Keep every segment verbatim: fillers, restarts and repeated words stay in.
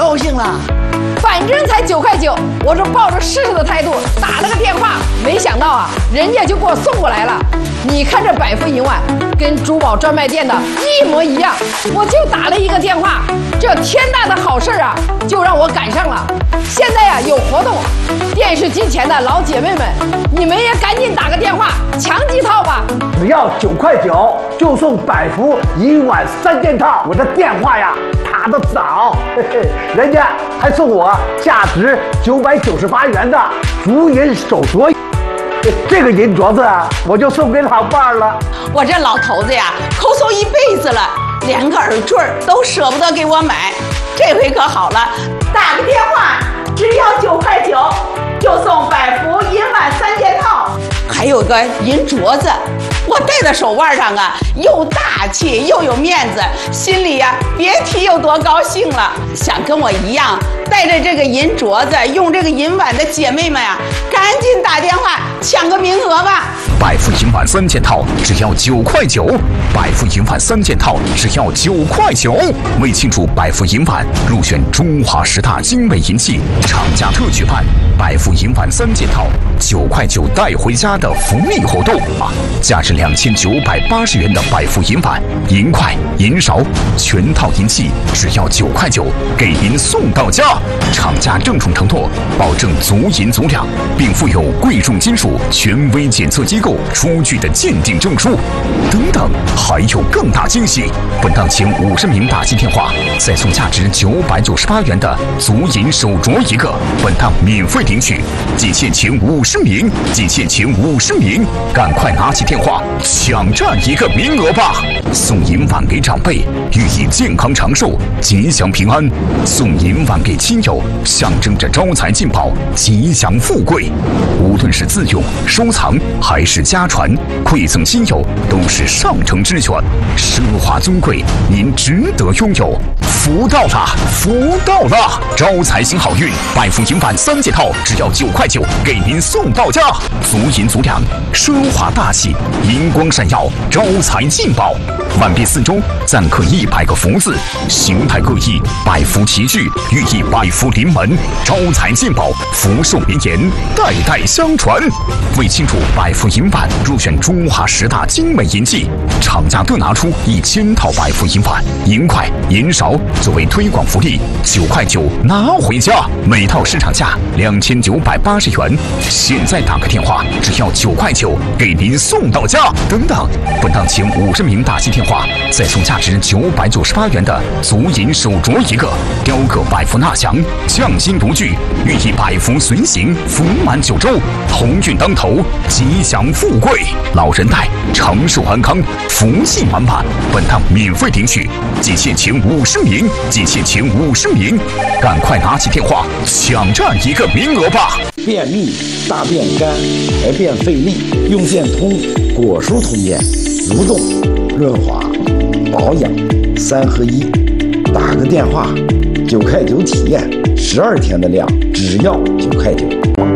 高兴了。 反正才九块九，我这抱着试试的态度打了个电话，没想到啊，人家就给我送过来了。你看这百福银碗跟珠宝专卖店的一模一样，我就打了一个电话，这天大的好事啊，就让我赶上了。现在呀、啊、有活动，电视机前的老姐妹们，你们也赶紧打个电话抢几套吧。 只要九块九就送百福银碗三件套。我的电话呀打得早，嘿嘿，人家还送我价值九百九十八元的竹银手镯。这个银镯子啊，我就送给老伴儿了。 我这老头子呀，抠搜一辈子了，连个耳坠都舍不得给我买。这回可好了，打个电话，只要九块九，就送百福银碗三件套，还有个银镯子。我戴在手腕上啊，又大气又有面子，心里呀、啊、别提有多高兴了。想跟我一样带着这个银镯子，用这个银碗的姐妹们啊，赶紧打电话抢个名额吧。 百福银碗三件套只要九块九，百福银碗三件套只要九块九。为庆祝百福银碗入选中华十大精美银器，厂家特举办百福银碗三件套九块九带回家的福利活动啊！价值两千九百八十元的百福银碗、银筷、银勺全套银器只要九块九，给您送到家。厂家郑重承诺，保证足银足两，并附有贵重金属权威检测机构出具的鉴定证书。等等，还有更大惊喜！本档前五十名打进电话，再送价值九百九十八元的足银手镯一个，本档免费领取。仅限前五十名，仅限前五十名，赶快拿起电话抢占一个名额吧！送银碗给长辈，寓意健康长寿、吉祥平安；送银碗给亲友，象征着招财进宝、吉祥富贵。无论是自用、收藏还是家传，馈赠亲友都是上乘之选，奢华尊贵，您值得拥有。福到了，福到了！招财行好运，百福银碗三件套只要九块九，给您送到家。足银足两，奢华大气，银光闪耀，招财进宝。碗边四周錾刻一百个福字，形态各异，百福齐聚，寓意百福临门，招财进宝，福寿绵延，代代相传。为庆祝百福银碗入选中华十大精美银器，厂家各拿出一千套百福银碗、银筷、银勺作为推广福利，九块九拿回家，每套市场价两千九百八十元。现在打个电话，只要九块九，给您送到家。等等，本档前五十名打进电话，再送价值九百九十八元的足银手镯一个，雕刻百福纳祥，匠心独具，寓意百福随行，福满九州，鸿运当头，吉祥富贵，老人戴长寿安康，福气满满。本档免费领取，仅限前五十名，仅限前五十名，赶快拿起电话抢占一个名额吧！ 便秘、大便干、排便费力，用健通果蔬通便，蠕动、润滑、保养三合一。打个电话，九块九体验，十二天的量只要九块九。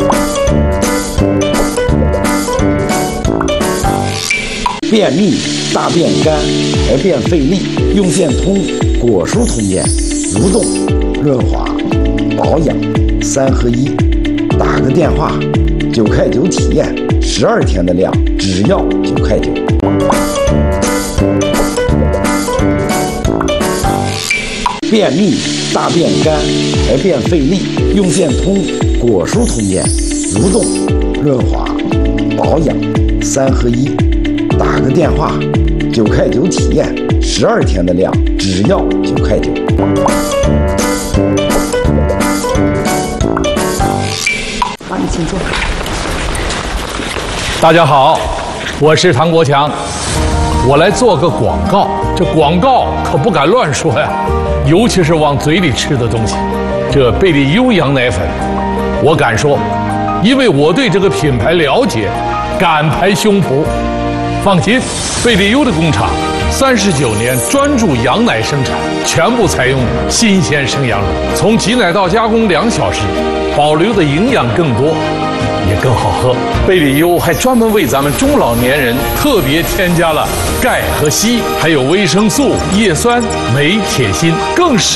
便秘、大便干、排便费力，用健通果蔬通便，蠕动、润滑、保养三合一。打个电话，九块九体验，十二天的量只要九块九。便秘、大便干、排便费力，用健通果蔬通便，蠕动、润滑、保养三合一。打个电话，九块九体验，十二天的量只要九块九。 好，你请坐。 大家好，我是唐国强，我来做个广告。这广告可不敢乱说呀，尤其是往嘴里吃的东西。这贝利优羊奶粉，我敢说，因为我对这个品牌了解，敢拍胸脯。放心，贝利优的工厂三十九年专注羊奶生产，全部采用新鲜生羊乳，从挤奶到加工两小时，保留的营养更多，也更好喝。贝利优还专门为咱们中老年人特别添加了钙和硒，还有维生素、叶酸、镁、铁、锌，更是